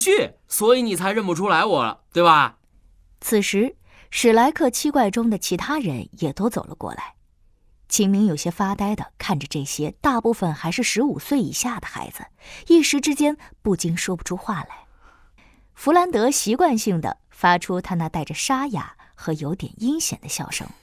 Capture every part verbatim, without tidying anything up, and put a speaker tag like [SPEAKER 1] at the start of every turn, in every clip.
[SPEAKER 1] 去，所以你才认不出来我了，对吧？
[SPEAKER 2] 此时，史莱克七怪中的其他人也都走了过来。秦明有些发呆地看着这些大部分还是十五岁以下的孩子，一时之间不禁说不出话来。弗兰德习惯性地发出他那带着沙哑和有点阴险的笑声。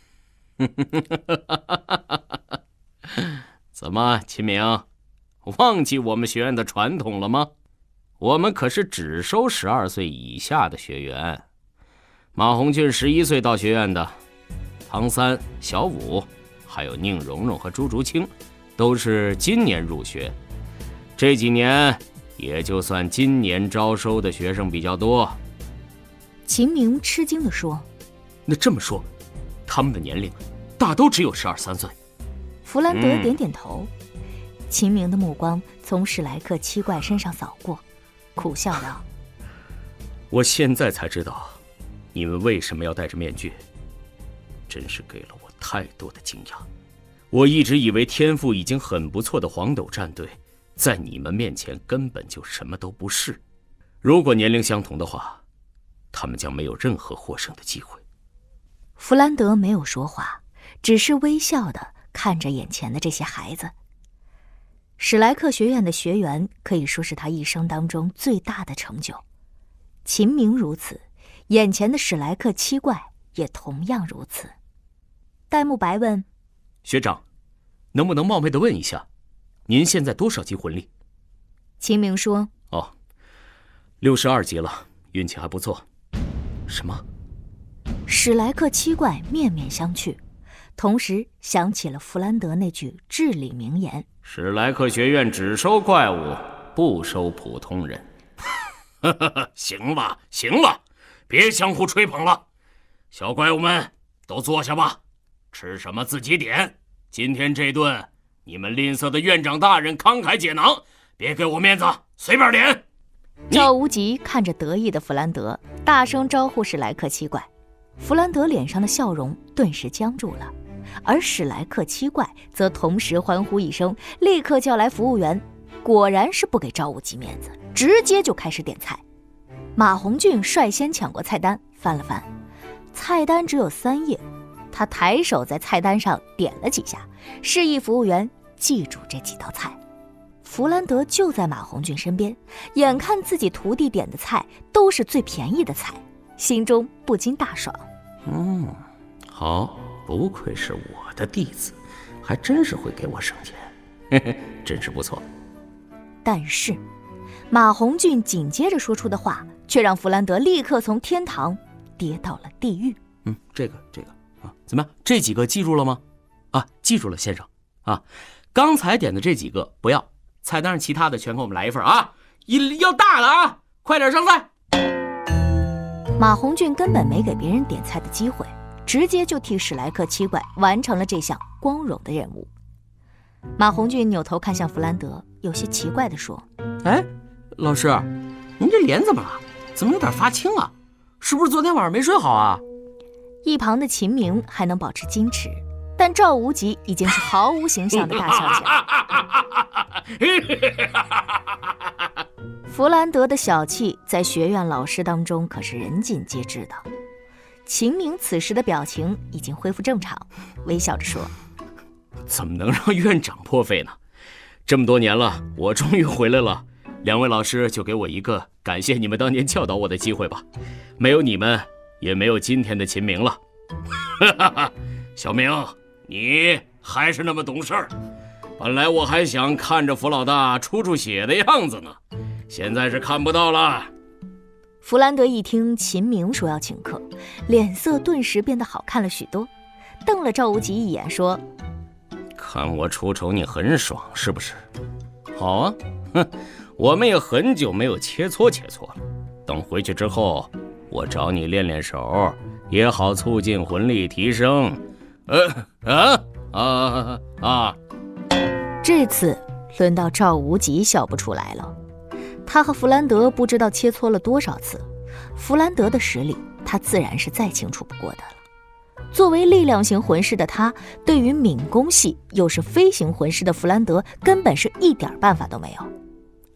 [SPEAKER 1] 怎么，秦明，忘记我们学院的传统了吗？我们可是只收十二岁以下的学员。马红俊十一岁到学院的，唐三、小五，还有宁荣荣和朱竹清，都是今年入学。这几年也就算今年招收的学生比较多。
[SPEAKER 2] 秦明吃惊地说：
[SPEAKER 1] 那这么说，他们的年龄大都只有十二三岁。
[SPEAKER 2] 弗兰德点点头。嗯、秦明的目光从史莱克七怪身上扫过，苦笑道：
[SPEAKER 1] 我现在才知道你们为什么要戴着面具，真是给了我太多的惊讶。我一直以为天赋已经很不错的黄斗战队，在你们面前根本就什么都不是。如果年龄相同的话，他们将没有任何获胜的机会。
[SPEAKER 2] 弗兰德没有说话，只是微笑地看着眼前的这些孩子。史莱克学院的学员可以说是他一生当中最大的成就。秦明如此，眼前的史莱克七怪也同样如此。戴沐白问：
[SPEAKER 1] 学长，能不能冒昧地问一下，您现在多少级魂力？
[SPEAKER 2] 秦明说：
[SPEAKER 1] 哦，六十二级了，运气还不错。什么？
[SPEAKER 2] 史莱克七怪面面相觑，同时想起了弗兰德那句至理名言：
[SPEAKER 1] 史莱克学院只收怪物，不收普通人。行了行了，别相互吹捧了，小怪物们都坐下吧，吃什么自己点。今天这顿你们吝啬的院长大人慷慨解囊，别给我面子，随便点。
[SPEAKER 2] 赵无极看着得意的弗兰德，大声招呼史莱克七怪。弗兰德脸上的笑容顿时僵住了，而史莱克七怪则同时欢呼一声，立刻叫来服务员。果然是不给赵无极面子，直接就开始点菜。马红俊率先抢过菜单，翻了翻，菜单只有三页，他抬手在菜单上点了几下，示意服务员记住这几道菜。弗兰德就在马红俊身边，眼看自己徒弟点的菜都是最便宜的菜，心中不禁大爽。
[SPEAKER 1] 嗯，好，不愧是我的弟子，还真是会给我省钱，嘿嘿，真是不错。
[SPEAKER 2] 但是马红俊紧接着说出的话却让弗兰德立刻从天堂跌到了地狱。
[SPEAKER 1] 嗯，这个这个啊，怎么样？这几个记住了吗？啊，记住了，先生。啊，刚才点的这几个不要，菜单上其他的全给我们来一份啊！一要大的啊，快点上菜。
[SPEAKER 2] 马红俊根本没给别人点菜的机会，直接就替史莱克七怪完成了这项光荣的任务。马红俊扭头看向弗兰德，有些奇怪地说：
[SPEAKER 1] 哎，老师，您这脸怎么了？怎么有点发青啊？是不是昨天晚上没睡好啊？
[SPEAKER 2] 一旁的秦明还能保持矜持，但赵无极已经是毫无形象的大笑起来。弗兰德的小气在学院老师当中可是人尽皆知的。秦明此时的表情已经恢复正常，微笑着说：
[SPEAKER 1] 怎么能让院长破费呢？这么多年了，我终于回来了，两位老师就给我一个感谢你们当年教导我的机会吧，没有你们也没有今天的秦明了。小明，你还是那么懂事儿，本来我还想看着弗老大出出血的样子呢，现在是看不到了。
[SPEAKER 2] 弗兰德一听秦明说要请客，脸色顿时变得好看了许多，瞪了赵无极一眼说：
[SPEAKER 1] 看我出丑你很爽是不是？好啊，哼，我们也很久没有切磋切磋了，等回去之后我找你练练手，也好促进魂力提升。呃啊啊啊！
[SPEAKER 2] 这次轮到赵无极笑不出来了。他和弗兰德不知道切磋了多少次，弗兰德的实力他自然是再清楚不过的了。作为力量型魂师的他，对于敏攻系又是飞行魂师的弗兰德根本是一点办法都没有。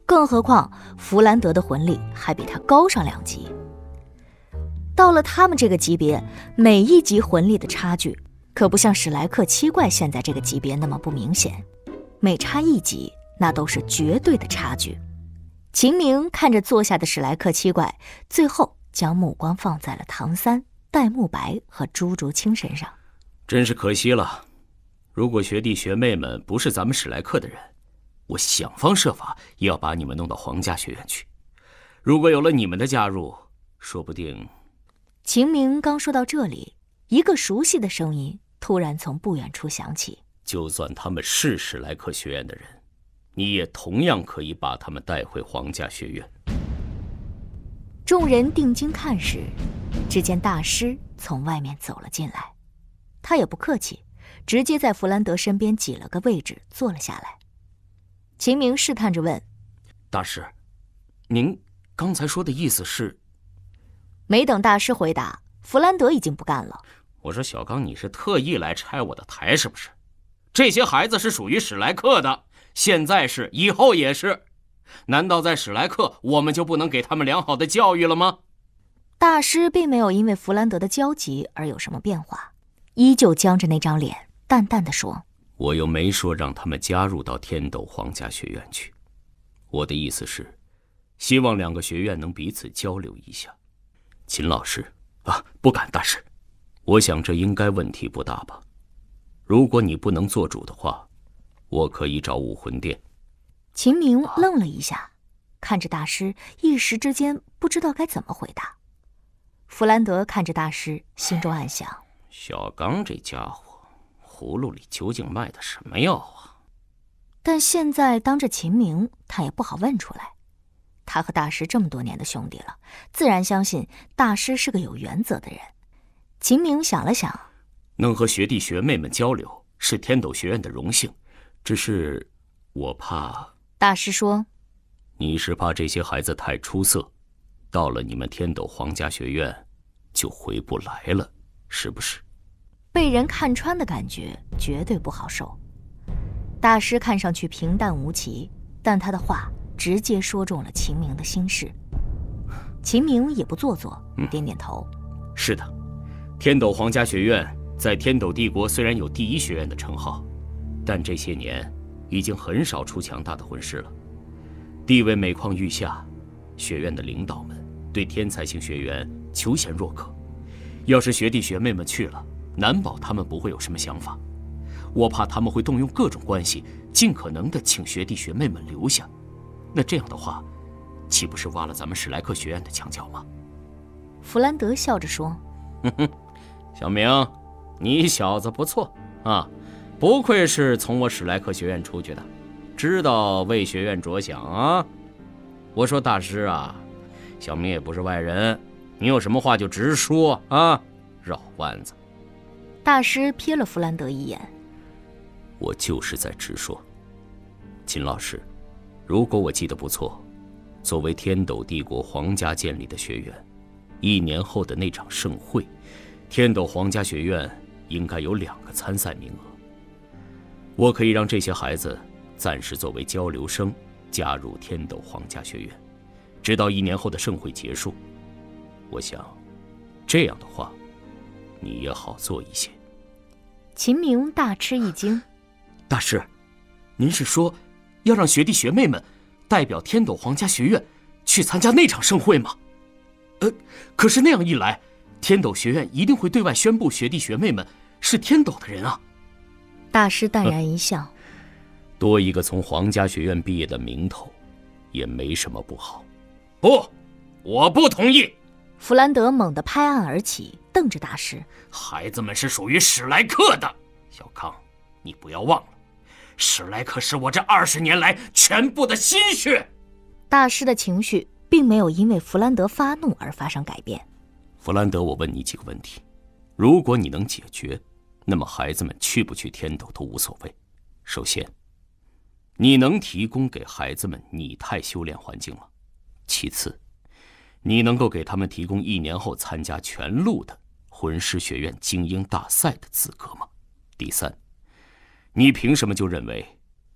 [SPEAKER 2] 更何况弗兰德的魂力还比他高上两级。到了他们这个级别，每一级魂力的差距可不像史莱克七怪现在这个级别那么不明显，每差一级那都是绝对的差距。秦明看着坐下的史莱克七怪，最后将目光放在了唐三、戴沐白和朱竹清身上。
[SPEAKER 1] 真是可惜了，如果学弟学妹们不是咱们史莱克的人，我想方设法也要把你们弄到皇家学院去。如果有了你们的加入，说不定……
[SPEAKER 2] 秦明刚说到这里，一个熟悉的声音突然从不远处响起：
[SPEAKER 1] 就算他们是史莱克学院的人，你也同样可以把他们带回皇家学院。
[SPEAKER 2] 众人定睛看时，只见大师从外面走了进来，他也不客气，直接在弗兰德身边挤了个位置坐了下来。秦明试探着问：
[SPEAKER 1] 大师，您刚才说的意思是？
[SPEAKER 2] 没等大师回答，弗兰德已经不干了。
[SPEAKER 1] 我说小刚，你是特意来拆我的台是不是？这些孩子是属于史莱克的，现在是，以后也是。难道在史莱克我们就不能给他们良好的教育了吗？
[SPEAKER 2] 大师并没有因为弗兰德的焦急而有什么变化，依旧僵着那张脸，淡淡的说：
[SPEAKER 1] 我又没说让他们加入到天斗皇家学院去，我的意思是希望两个学院能彼此交流一下。秦老师啊，不敢，大师，我想这应该问题不大吧。如果你不能做主的话，我可以找武魂殿。
[SPEAKER 2] 秦明愣了一下，啊、看着大师，一时之间不知道该怎么回答。弗兰德看着大师，心中暗想：
[SPEAKER 1] 小刚这家伙葫芦里究竟卖的什么药啊？
[SPEAKER 2] 但现在当着秦明，他也不好问出来。他和大师这么多年的兄弟了，自然相信大师是个有原则的人。秦明想了想，
[SPEAKER 1] 能和学弟学妹们交流是天斗学院的荣幸，只是我怕……
[SPEAKER 2] 大师说：
[SPEAKER 1] 你是怕这些孩子太出色，到了你们天斗皇家学院就回不来了，是不是？
[SPEAKER 2] 被人看穿的感觉绝对不好受。大师看上去平淡无奇，但他的话直接说中了秦明的心事。秦明也不做作，点点头、
[SPEAKER 1] 嗯、是的，天斗皇家学院在天斗帝国虽然有第一学院的称号，但这些年已经很少出强大的魂师了，地位每况愈下，学院的领导们对天才型学员求贤若渴，要是学弟学妹们去了，难保他们不会有什么想法。我怕他们会动用各种关系，尽可能的请学弟学妹们留下。那这样的话，岂不是挖了咱们史莱克学院的墙角吗？
[SPEAKER 2] 弗兰德笑着说：
[SPEAKER 1] 哼哼，小明，你小子不错啊，不愧是从我史莱克学院出去的，知道为学院着想啊。我说大师啊，小明也不是外人，你有什么话就直说啊，绕弯子。
[SPEAKER 2] 大师瞥了弗兰德一眼：
[SPEAKER 1] 我就是在直说。秦老师，如果我记得不错，作为天斗帝国皇家建立的学院，一年后的那场盛会，天斗皇家学院应该有两个参赛名额。我可以让这些孩子暂时作为交流生加入天斗皇家学院，直到一年后的盛会结束。我想，这样的话，你也好做一些。
[SPEAKER 2] 秦明大吃一惊：
[SPEAKER 1] 大师，您是说要让学弟学妹们代表天斗皇家学院去参加那场盛会吗？呃，可是那样一来，天斗学院一定会对外宣布学弟学妹们是天斗的人啊。
[SPEAKER 2] 大师淡然一笑：
[SPEAKER 1] 多一个从皇家学院毕业的名头，也没什么不好。不，我不同意！
[SPEAKER 2] 弗兰德猛地拍案而起，瞪着大师：
[SPEAKER 1] 孩子们是属于史莱克的，小康，你不要忘了，史莱克是我这二十年来全部的心血。
[SPEAKER 2] 大师的情绪并没有因为弗兰德发怒而发生改变。
[SPEAKER 1] 弗兰德，我问你几个问题，如果你能解决，那么孩子们去不去天斗都无所谓。首先，你能提供给孩子们拟态修炼环境吗？其次，你能够给他们提供一年后参加全路的魂师学院精英大赛的资格吗？第三，你凭什么就认为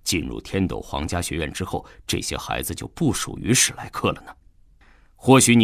[SPEAKER 1] 进入天斗皇家学院之后，这些孩子就不属于史莱克了呢？或许你